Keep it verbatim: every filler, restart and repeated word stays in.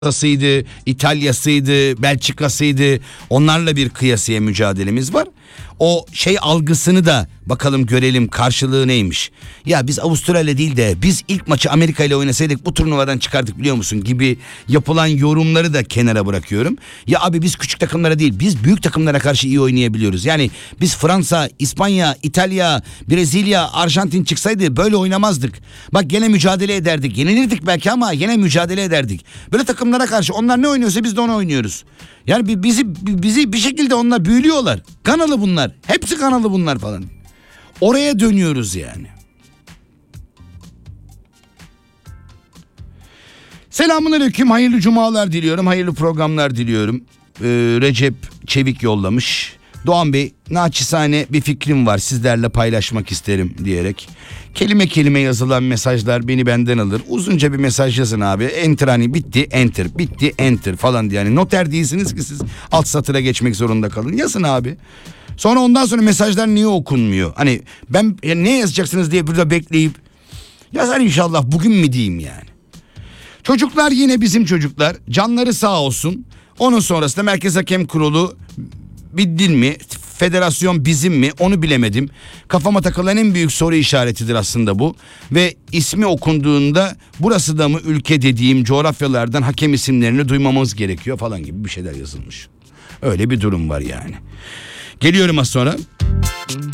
Fransa'sıydı, İtalya'sıydı, Belçika'sıydı. Onlarla bir kıyasıya mücadelemiz var. O şey algısını da bakalım görelim, karşılığı neymiş. Ya biz Avustralya değil de biz ilk maçı Amerika ile oynasaydık bu turnuvadan çıkardık biliyor musun gibi yapılan yorumları da kenara bırakıyorum. Ya abi biz küçük takımlara değil, biz büyük takımlara karşı iyi oynayabiliyoruz. Yani biz Fransa, İspanya, İtalya, Brezilya, Arjantin çıksaydı böyle oynamazdık. Bak gene mücadele ederdik. Yenilirdik belki ama gene mücadele ederdik. Böyle takımlara karşı onlar ne oynuyorsa biz de onu oynuyoruz. Yani bizi bizi bir şekilde onlar büyülüyorlar. Kanalı bunlar. Hepsi kanalı bunlar falan. Oraya dönüyoruz yani. Selamünaleyküm. Hayırlı cumalar diliyorum. Hayırlı programlar diliyorum. Ee, Recep Çevik yollamış. Doğan Bey, naçizane bir fikrim var, sizlerle paylaşmak isterim diyerek. Kelime kelime yazılan mesajlar beni benden alır. Uzunca bir mesaj yazın abi. Enter, hani bitti enter, bitti enter falan diye. Yani noter değilsiniz ki siz alt satıra geçmek zorunda kalın. Yazın abi. Sonra ondan sonra mesajlar niye okunmuyor? Hani ben ya ne yazacaksınız diye burada bekleyip yazar inşallah bugün mi diyeyim yani. Çocuklar yine bizim çocuklar. Canları sağ olsun. Onun sonrasında Merkez Hakem Kurulu bir dil mi? Federasyon bizim mi? Onu bilemedim. Kafama takılan en büyük soru işaretidir aslında bu. Ve ismi okunduğunda burası da mı ülke dediğim coğrafyalardan hakem isimlerini duymamız gerekiyor falan gibi bir şeyler yazılmış. Öyle bir durum var yani. Geliyorum az sonra.